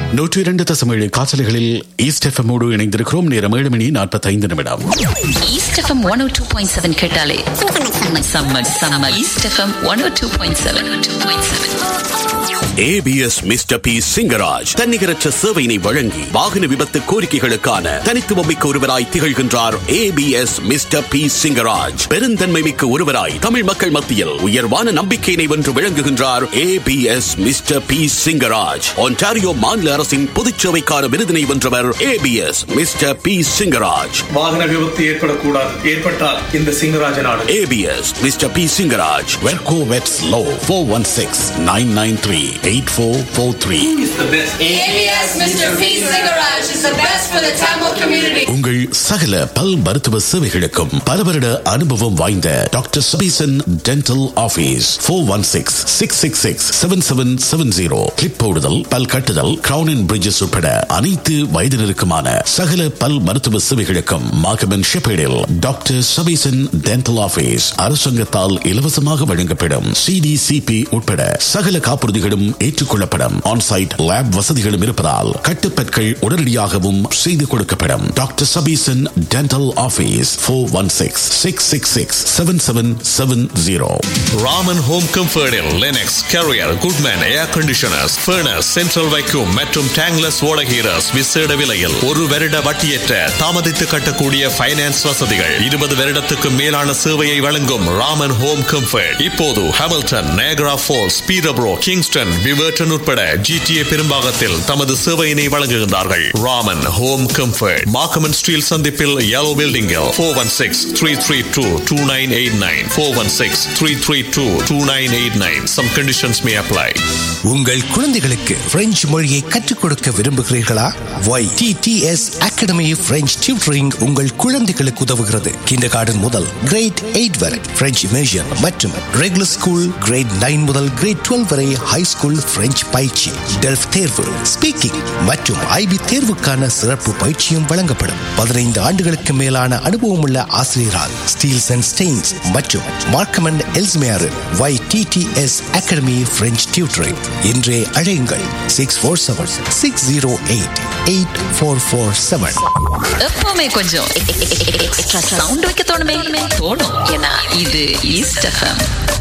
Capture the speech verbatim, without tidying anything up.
நூற்றி இரண்டு தசம் ஏழு காசல்களில் ஈஸ்ட் எஃப்எம்மோடு இணைந்திருக்கிறோம். நேரம் ஏழு மணி நாற்பத்தி ஐந்து நிமிடம். ஈஸ்ட் எஃப்எம் ஒன் ஓ டூ பாயிண்ட் செவன் கேட்டாலே summer summer east FM one ஓ two point seven two point seven. ABS mister B Singaraj தன்னிகரற்ற சேவையினை வழங்கி வாகன விபத்து கோரிக்கைகளுக்கான தனித்துவமிக்க ஒருவராய் திகழ்கின்றார். ஏபிஎஸ் மிஸ்டர் பி சிங்கராஜ் பெருந்தன்மை மிக்க ஒருவராய் தமிழ் மக்கள் மத்தியில் உயர்வான நம்பிக்கையினை வென்று விளங்குகின்றார். ABS mister B Singaraj Ontario மாநில அரசின் பொதுச்சேவைக்கான விருதினை வென்றவர். ABS mister B Singaraj. வாகன விபத்து ஏற்படக்கூடாது, ஏற்பட்டால் இந்த சிங்கராஜ நாடு. ABS mister B Singaraj. வெர்கோ வெட்ஸ் low four one six nine nine three eight four four three. A B S mister P Singaraj is the best for the Tamil community. உங்கள் சகல பல் மருத்துவ சேவைகளுக்கும் பல வருட அனுபவம் வாய்ந்த doctor Sabesan dental office four one six six six six seven seven seven zero. Clip போடுதல், பல் கட்டுதல், கிரவுன் அண்ட் பிரிட்ஜஸ் உட்பட அனைத்து வயதினருக்குமான சகல பல் மருத்துவ சேவைகளுக்கும் மாகமன் ஷெப்பேடில் டாக்டர் சபீசன் டென்டல் ஆபீஸ் அரசாங்கத்தால் இலவசமாக வழங்கப்படும் சிடிசிபி உட்பட சகல காப்புறுதிகளும் ஏற்றுக்கொள்ளப்படும். ஆன்சைட் லேப் வசதிகளும் இருப்பதால் கட்டுப்பற்கள் உடனடியாகவும் செய்து கொடுக்கப்படும். Doctor Sabesan dental office four one six six six six seven seven seven zero. Raman home கம்ஃபர்டில் Linux carrier Goodman ஏர் கண்டிஷனர்ஸ் ஃபர்னஸ் சென்ட்ரல் வைக்யூம் மற்றும் டேங்லஸ் ஓடகீரஸ் விசேட விலையில் ஒரு வருட வட்டியற்ற தாமதித்து கட்டக்கூடிய ஃபைனான்ஸ் வசதிகள். இருபது வருடத்துக்கு மேலான சேவையை வழங்கும் ராமன் ஹோம் கம்ஃபர்ட் இப்போது ஹாமில்டன், நயகரா ஃபால்ஸ், பீரப்ரோ, கிங்ஸ்டன், விவர்டன் உட்பட ஜிடிஏ பெரும்பாகத்தில் தமது சேவையினை வழங்குகின்றார்கள். ராமன் ஹோம் கம்ஃபர்ட் மார்க்கமன் ஸ்டீல் சந்திப்பில் yellow building four one six three three two two nine eight nine four one six three three two two nine eight nine. Some conditions may apply. உங்கள் குழந்தைகளுக்கு French மொழியை கற்றுக் கொடுக்க விரும்புகிறீர்களா? Y D D S academy French tutoring உங்கள் குழந்தைகளுக்கு உதவுகிறது. Kinder garden முதல் கிரேட் எயிட் வரை பிரெஞ்சு இமர்ஷன் மற்றும் ரெகுலர் ஸ்கூல் கிரேட் நைன் முதல் கிரேட் டுவெல் வரை ஹை ஸ்கூல் பிரெஞ்சு பயிற்சி, டெல்ஃப் தேர்வு, ஸ்பீக்கிங் மற்றும் ஐபி தேர்வுக்கான சிறப்பு பயிற்சியும் வழங்கப்படும். பதினைந்து ஆண்டுகளுக்கு மேலான அனுபவம் உள்ள ஆசிரியரால் ஸ்டீல்ஸ் அண்ட் ஸ்டெயின்ஸ் மற்றும் மார்க்கமன் Ellesmere Y D D S academy French tutoring. இன்றே அழையுங்கள் six four seven six zero eight eight four four seven. எப்பவுமே கொஞ்சம் எக்ஸ்ட்ரா சவுண்ட் வைக்க தோணுமே தோணும். ஏன்னா இது ஈஸ்ட் எஃப்எம்.